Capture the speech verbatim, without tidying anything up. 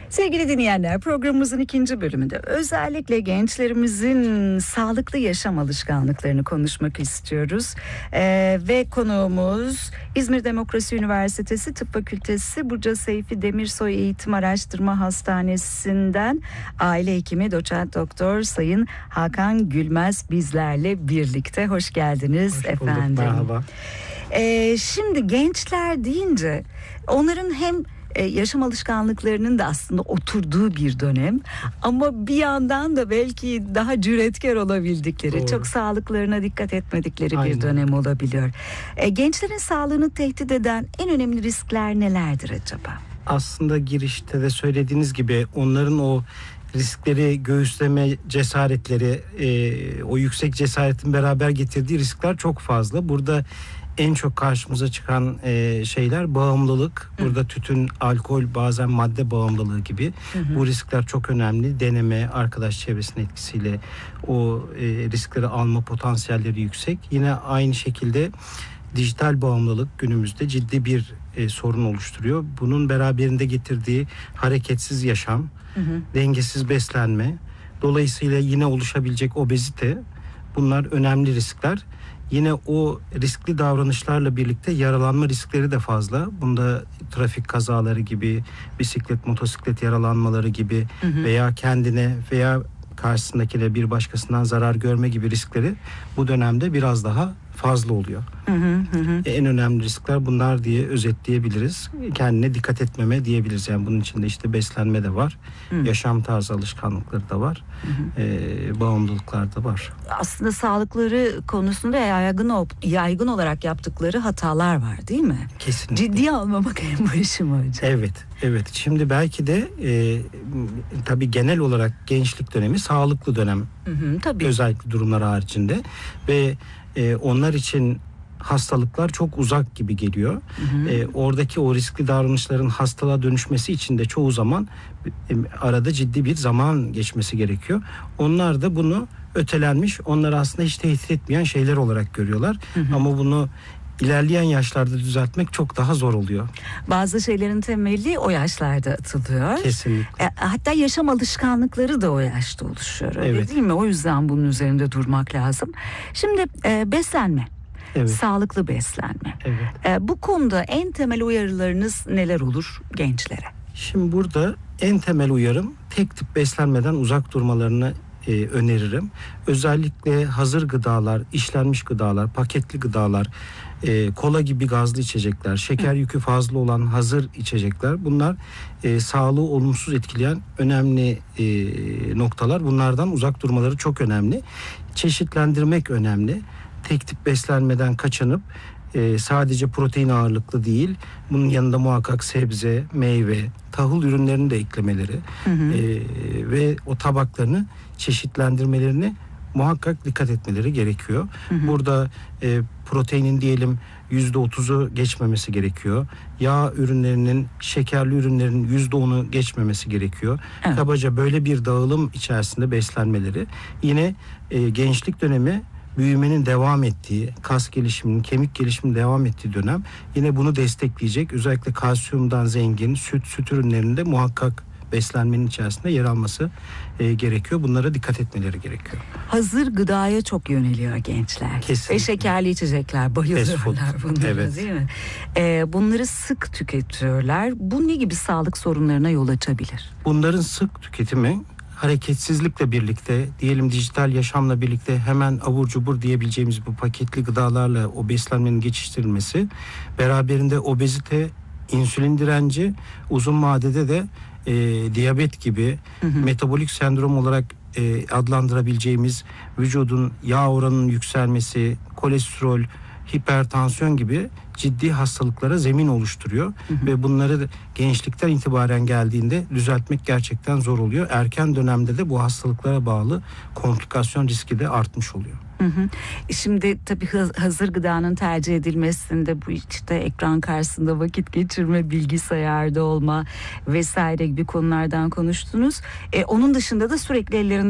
Sevgili dinleyenler, programımızın ikinci bölümünde özellikle gençlerimizin sağlıklı yaşam alışkanlıklarını konuşmak istiyoruz. Ee, ve konuğumuz İzmir Demokrasi Üniversitesi Tıp Fakültesi Burca Seyfi Demirsoy Eğitim Araştırma Hastanesi'nden aile hekimi doçent doktor Sayın Hakan Gülmez bizlerle birlikte. Hoş geldiniz. Hoş efendim. bulduk, merhaba. Ee, şimdi gençler deyince onların hem yaşam alışkanlıklarının da aslında oturduğu bir dönem, ama bir yandan da belki daha cüretkar olabildikleri, Doğru. çok sağlıklarına dikkat etmedikleri Aynen. bir dönem olabiliyor. E, gençlerin sağlığını tehdit eden en önemli riskler nelerdir acaba? Aslında girişte de söylediğiniz gibi onların o riskleri göğüsleme cesaretleri, e, o yüksek cesaretin beraber getirdiği riskler çok fazla. Burada en çok karşımıza çıkan e, şeyler bağımlılık. Burada tütün, alkol, bazen madde bağımlılığı gibi. Hı hı. Bu riskler çok önemli. Deneme, arkadaş çevresinin etkisiyle o e, riskleri alma potansiyelleri yüksek. Yine aynı şekilde dijital bağımlılık günümüzde ciddi bir e, sorun oluşturuyor. Bunun beraberinde getirdiği hareketsiz yaşam, hı hı. dengesiz beslenme, dolayısıyla yine oluşabilecek obezite, bunlar önemli riskler. Yine o riskli davranışlarla birlikte yaralanma riskleri de fazla. Bunda trafik kazaları gibi, bisiklet, motosiklet yaralanmaları gibi, hı hı. veya kendine veya karşısındakine bir başkasından zarar görme gibi riskleri bu dönemde biraz daha fazla oluyor. Hı hı hı. En önemli riskler bunlar diye özetleyebiliriz. Kendine dikkat etmeme diyebiliriz. Yani bunun içinde işte beslenme de var. Hı. Yaşam tarzı alışkanlıkları da var. Hı hı. E, bağımlılıklar da var. Aslında sağlıkları konusunda yaygın, yaygın olarak yaptıkları hatalar var, değil mi? Kesinlikle. Ciddiye almamak en başı mı hocam? Evet. Evet. Şimdi belki de e, tabii genel olarak gençlik dönemi sağlıklı dönem. Hı hı, tabii. Özellikle durumlar haricinde ve e, onlar için hastalıklar çok uzak gibi geliyor. Hı hı. E, oradaki o riskli davranışların hastalığa dönüşmesi için de çoğu zaman e, arada ciddi bir zaman geçmesi gerekiyor. Onlar da bunu ötelenmiş, onları aslında hiç tehdit etmeyen şeyler olarak görüyorlar. Hı hı. Ama bunu İlerleyen yaşlarda düzeltmek çok daha zor oluyor. Bazı şeylerin temeli o yaşlarda atılıyor. Kesinlikle. E, hatta yaşam alışkanlıkları da o yaşta oluşuyor. Öyle evet. değil mi? O yüzden bunun üzerinde durmak lazım. Şimdi e, beslenme. Evet. Sağlıklı beslenme. Evet. E, bu konuda en temel uyarılarınız neler olur gençlere? Şimdi burada en temel uyarım tek tip beslenmeden uzak durmalarını e, öneririm. Özellikle hazır gıdalar, işlenmiş gıdalar, paketli gıdalar, e, kola gibi gazlı içecekler, şeker yükü fazla olan hazır içecekler, bunlar e, sağlığı olumsuz etkileyen önemli e, noktalar. Bunlardan uzak durmaları çok önemli. Çeşitlendirmek önemli. Tek tip beslenmeden kaçınıp e, sadece protein ağırlıklı değil, bunun yanında muhakkak sebze, meyve, tahıl ürünlerini de eklemeleri hı hı. E, ve o tabaklarını çeşitlendirmelerini muhakkak dikkat etmeleri gerekiyor. Hı hı. Burada e, proteinin diyelim yüzde otuzu geçmemesi gerekiyor. Yağ ürünlerinin, şekerli ürünlerin yüzde onu geçmemesi gerekiyor. Evet. Kabaca böyle bir dağılım içerisinde beslenmeleri. Yine e, gençlik dönemi büyümenin devam ettiği, kas gelişiminin, kemik gelişiminin devam ettiği dönem. Yine bunu destekleyecek, özellikle kalsiyumdan zengin süt, süt ürünlerinde muhakkak beslenmenin içerisinde yer alması e, gerekiyor. Bunlara dikkat etmeleri gerekiyor. Hazır gıdaya çok yöneliyor gençler. Kesinlikle. Ve şekerli içecekler, bayılıyorlar bunlara, evet. değil mi? E, bunları sık tüketiyorlar. Bu ne gibi sağlık sorunlarına yol açabilir? Bunların sık tüketimi hareketsizlikle birlikte, diyelim dijital yaşamla birlikte hemen abur cubur diyebileceğimiz bu paketli gıdalarla o beslenmenin geçiştirilmesi, beraberinde obezite, insülin direnci, uzun vadede de e, diyabet gibi hı hı. metabolik sendrom olarak e, adlandırabileceğimiz vücudun yağ oranının yükselmesi, kolesterol, hipertansiyon gibi ciddi hastalıklara zemin oluşturuyor. Hı hı. Ve bunları gençlikten itibaren geldiğinde düzeltmek gerçekten zor oluyor. Erken dönemde de bu hastalıklara bağlı komplikasyon riski de artmış oluyor. Hı hı. Şimdi tabii hazır gıdanın tercih edilmesinde bu işte ekran karşısında vakit geçirme, bilgisayarda olma vesaire gibi konulardan konuştunuz. E, onun dışında da sürekli ellerinde